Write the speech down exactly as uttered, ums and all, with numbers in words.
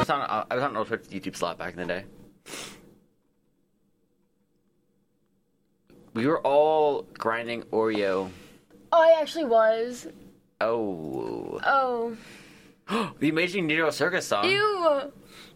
was on uh, I was on Old Twitch YouTube slot back in the day. We were all grinding Oreo. Oh, I actually was. Oh. Oh. The Amazing Nero Circus song. Ew.